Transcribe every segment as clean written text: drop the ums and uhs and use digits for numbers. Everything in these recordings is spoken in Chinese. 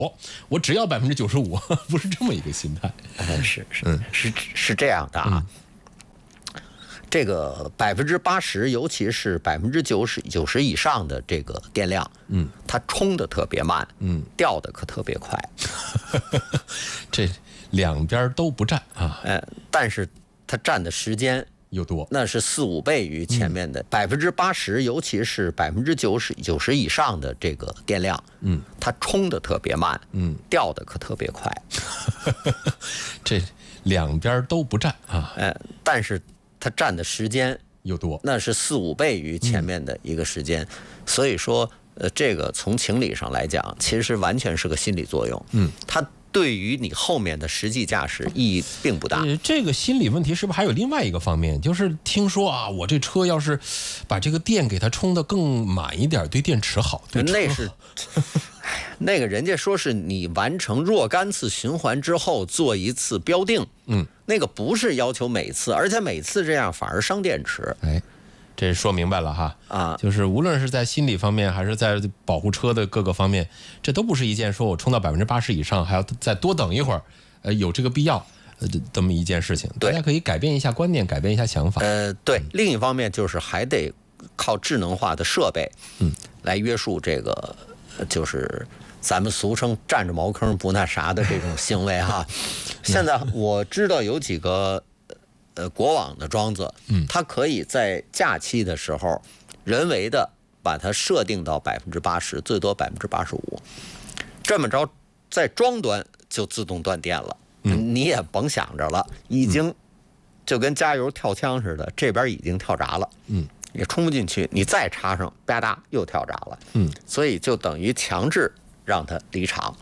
我只要95%，不是这么一个心态。 是这样的啊。这个80%，尤其是90%以上的这个电量，它充的特别慢，掉的可特别快。 这两边都不占啊， 但是它占的时间又多， 那是4、5倍于前面的80%，尤其是90%以上的这个电量，它充的特别慢，掉的可特别快。 这两边都不占啊， 但是它占的时间又多， 那是4、5倍于前面的一个时间，所以说，这个从情理上来讲，其实完全是个心理作用，它对于你后面的实际驾驶意义并不大。 这个心理问题是不是还有另外一个方面？就是听说啊，我这车要是把这个电给它充得更满一点，对电池好，对车好。 那是，那个人家说是你完成若干次循环之后做一次标定，那个不是要求每次，而且每次这样反而伤电池。 这说明白了哈啊， 就是无论是在心理方面，还是在保护车的各个方面，这都不是一件说我充到80%以上还要再多等一会儿，有这个必要这么一件事情。大家可以改变一下观念，改变一下想法。 对，另一方面就是还得靠智能化的设备，来约束这个，就是咱们俗称占着茅坑不那啥的这种行为哈。现在我知道有几个国网的桩子，它可以在假期的时候人为的把它设定到80%，最多85%，这么着在桩端就自动断电了，你也甭想着了，已经就跟加油跳枪似的，这边已经跳闸了，也充不进去，你再插上，吧嗒又跳闸了，所以就等于强制让它离场，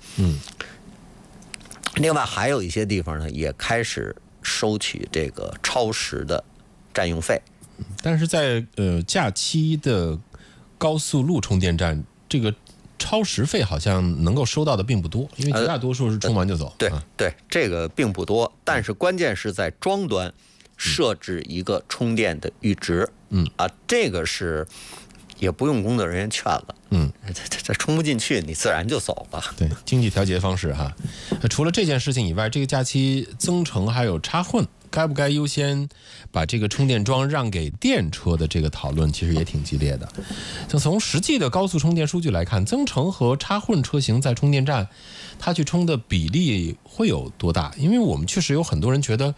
另外还有一些地方呢，也开始收取这个超时的占用费， 但是在假期的高速路充电站，这个超时费好像能够收到的并不多，因为绝大多数是充完就走。 对，这个并不多，但是关键是在桩端设置一个充电的阈值，这个是也不用工作人员劝了，这充不进去，你自然就走了。 对，经济调节方式哈。除了这件事情以外，这个假期增程还有插混，该不该优先把这个充电桩让给电车的这个讨论，其实也挺激烈的。就从实际的高速充电数据来看，增程和插混车型在充电站，它去充的比例会有多大？因为我们确实有很多人觉得，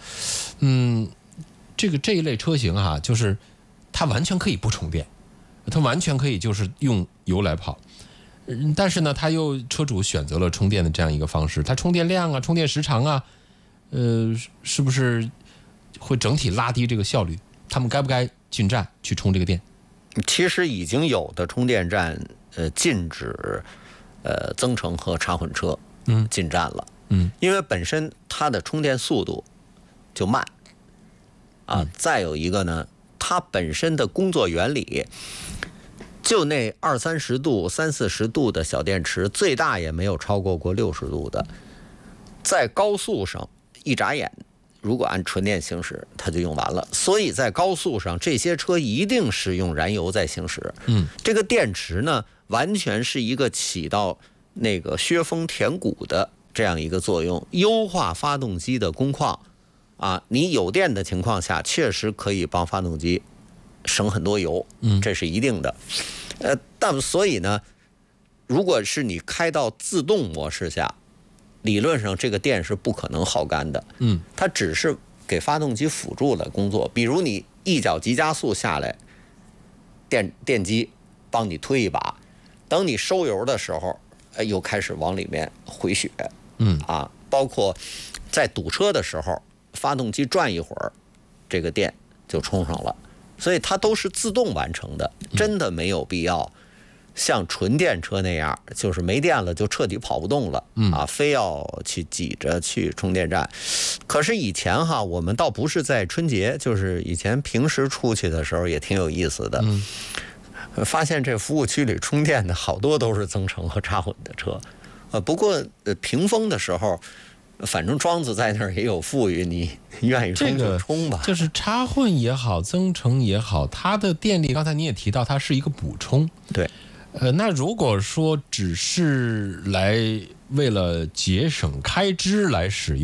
这一类车型哈，就是它完全可以不充电。它完全可以就是用油来跑，但是呢，车主选择了充电的这样一个方式，它充电量啊、充电时长啊，是不是会整体拉低这个效率？他们该不该进站去充这个电？ 其实已经有的充电站禁止增程和插混车进站了，因为本身它的充电速度就慢啊，再有一个呢，它本身的工作原理，就那20、30度、30、40度的小电池，最大也没有超过60度的，在高速上一眨眼，如果按纯电行驶，它就用完了。所以在高速上，这些车一定是用燃油在行驶。这个电池呢，完全是一个起到那个削峰填谷的这样一个作用，优化发动机的工况。你有电的情况下，确实可以帮发动机省很多油，这是一定的。但所以呢，如果是你开到自动模式下，理论上这个电是不可能耗干的。它只是给发动机辅助了工作，比如你一脚急加速下来，电机帮你推一把，等你收油的时候，又开始往里面回血。包括在堵车的时候，发动机转一会儿，这个电就充上了，所以它都是自动完成的，真的没有必要像纯电车那样，就是没电了就彻底跑不动了非要去挤着去充电站。可是以前我们倒不是在春节，就是以前平时出去的时候也挺有意思的，发现这服务区里充电的好多都是增程和插混的车，不过屏风的时候，反正桩子在那儿也有富裕，你愿意充就充吧。 就是插混也好，增程也好，它的电力刚才你也提到，它是一个补充。 对。 那如果说只是来为了节省开支来使用。